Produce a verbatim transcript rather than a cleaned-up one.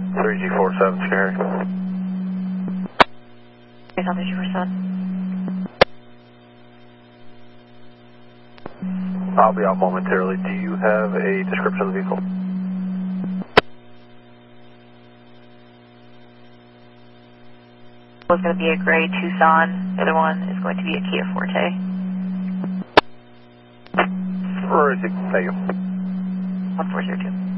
three G four seven, scary. three G four seven. I'll be out momentarily. Do you have a description of the vehicle? It's going to be a gray Tucson. The other one is going to be a Kia Forte. Or is it, thank you. one four zero two.